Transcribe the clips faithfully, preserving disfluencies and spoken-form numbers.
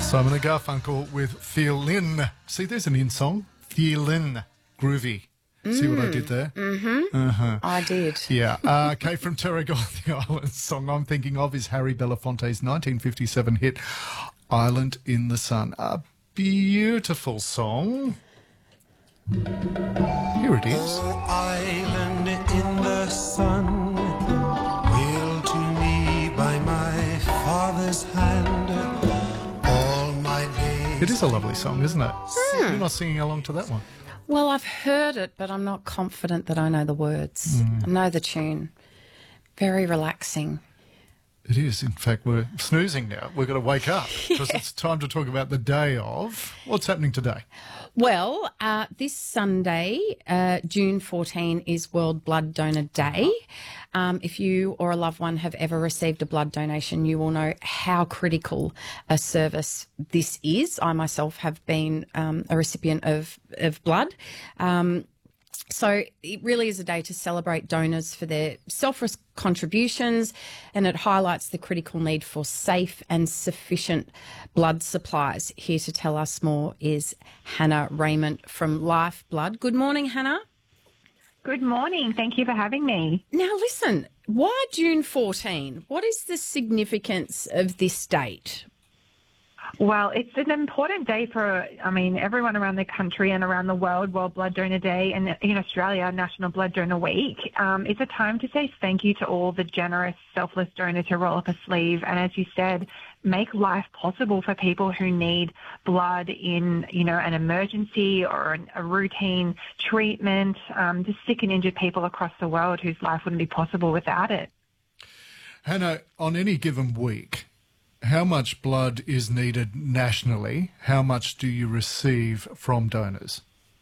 Simon and Garfunkel with Feelin'. See, there's an in song. Feelin'. Groovy. Mm. See what I did there? Mm-hmm. Uh-huh. I did. Yeah. Uh, okay, from Terrigal, the island song I'm thinking of is Harry Belafonte's nineteen fifty-seven hit, Island in the Sun. A beautiful song. Here it is. Oh, island in the sun, willed to me by my father's hand, all my days. It is a lovely song, isn't it? Mm. You're not singing along to that one. Well, I've heard it, but I'm not confident that I know the words. Mm. I know the tune. Very relaxing. It is. In fact, we're snoozing now. We've got to wake up because yeah. It's time to talk about the day of. What's happening today? Well, uh, this Sunday, uh, June fourteenth, is World Blood Donor Day. Um, if you or a loved one have ever received a blood donation, you will know how critical a service this is. I myself have been um, a recipient of, of blood. Um, So it really is a day to celebrate donors for their selfless contributions, and it highlights the critical need for safe and sufficient blood supplies. Here to tell us more is Hannah Raymond from Life Blood. Good morning, Hannah. Good morning. Thank you for having me. Now, listen, why June fourteenth? What is the significance of this date? Well, it's an important day for, I mean, everyone around the country and around the world. World Blood Donor Day, and in Australia, National Blood Donor Week. Um, it's a time to say thank you to all the generous, selfless donors who roll up a sleeve and, as you said, make life possible for people who need blood in, you know, an emergency or an, a routine treatment, um, to sick and injured people across the world whose life wouldn't be possible without it. Hannah, on any given week, how much blood is needed nationally? How much do you receive from donors?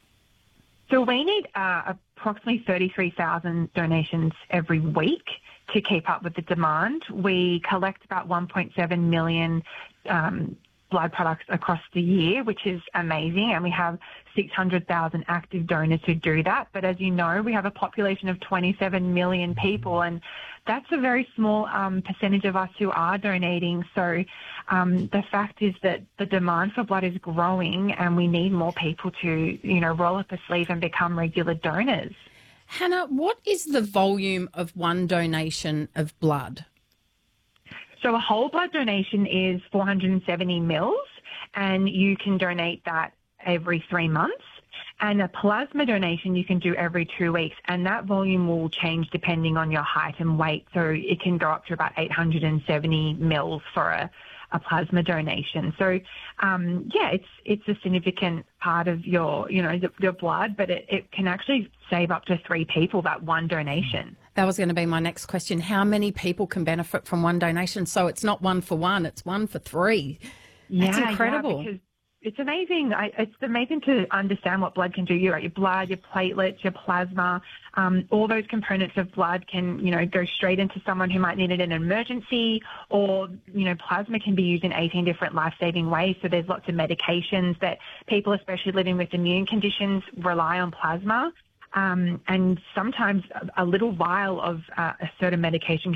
So we need uh, approximately thirty-three thousand donations every week to keep up with the demand. We collect about one point seven million um, blood products across the year, which is amazing, and we have six hundred thousand active donors who do that. But as you know, we have a population of twenty-seven million people, and that's a very small um, percentage of us who are donating. So um, the fact is that the demand for blood is growing, and we need more people to, you know, roll up a sleeve and become regular donors. Hannah, what is the volume of one donation of blood? So a whole blood donation is four hundred seventy mils, and you can donate that every three months. And a plasma donation you can do every two weeks, and that volume will change depending on your height and weight. So it can go up to about eight hundred seventy mils for a, a plasma donation. So, um, yeah, it's it's a significant part of your, you know, the, your blood, but it, it can actually save up to three people, that one donation. That was going to be my next question. How many people can benefit from one donation? So it's not one for one, it's one for three. That's yeah, incredible. Yeah, because it's amazing. I, it's amazing to understand what blood can do. Your, your blood, your platelets, your plasma, um, all those components of blood can, you know, go straight into someone who might need it in an emergency, or, you know, plasma can be used in eighteen different life-saving ways. So there's lots of medications that people, especially living with immune conditions, rely on plasma. Um, and sometimes a, a little vial of uh, a certain medication